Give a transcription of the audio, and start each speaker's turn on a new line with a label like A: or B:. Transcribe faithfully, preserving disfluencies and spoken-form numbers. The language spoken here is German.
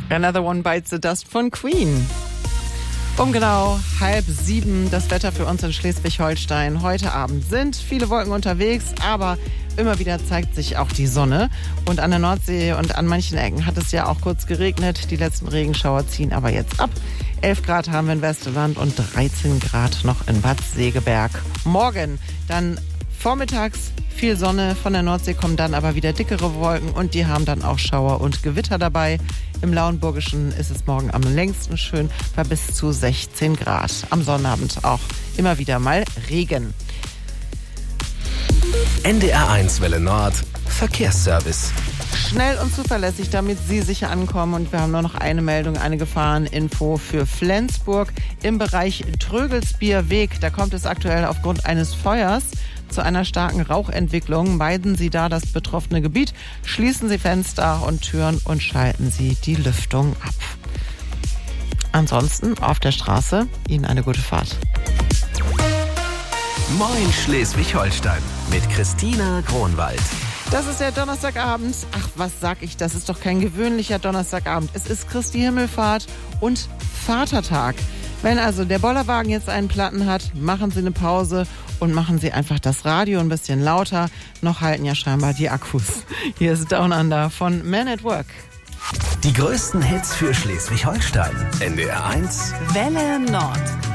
A: Another One Bites the Dust von Queen. Um genau halb sieben das Wetter für uns in Schleswig-Holstein. Heute Abend sind viele Wolken unterwegs, aber immer wieder zeigt sich auch die Sonne. Und an der Nordsee und an manchen Ecken hat es ja auch kurz geregnet. Die letzten Regenschauer ziehen aber jetzt ab. elf Grad haben wir in Westerland und dreizehn Grad noch in Bad Segeberg. Morgen dann vormittags viel Sonne, von der Nordsee kommen dann aber wieder dickere Wolken und die haben dann auch Schauer und Gewitter dabei. Im Lauenburgischen ist es morgen am längsten schön bei bis zu sechzehn Grad. Am Sonnabend auch immer wieder mal Regen.
B: N D R eins Welle Nord, Verkehrsservice.
A: Schnell und zuverlässig, damit Sie sicher ankommen. Und wir haben nur noch eine Meldung, eine Gefahreninfo für Flensburg im Bereich Trögelsbierweg. Da kommt es aktuell aufgrund eines Feuers zu einer starken Rauchentwicklung. Meiden Sie da das betroffene Gebiet, schließen Sie Fenster und Türen und schalten Sie die Lüftung ab. Ansonsten auf der Straße Ihnen eine gute Fahrt.
B: Moin Schleswig-Holstein mit Christina Kronwald.
A: Das ist der Donnerstagabend. Ach, was sag ich, das ist doch kein gewöhnlicher Donnerstagabend. Es ist Christi Himmelfahrt und Vatertag. Wenn also der Bollerwagen jetzt einen Platten hat, machen Sie eine Pause und machen Sie einfach das Radio ein bisschen lauter. Noch halten ja scheinbar die Akkus. Hier ist Down Under von Man at Work.
B: Die größten Hits für Schleswig-Holstein. N D R eins
C: Welle Nord.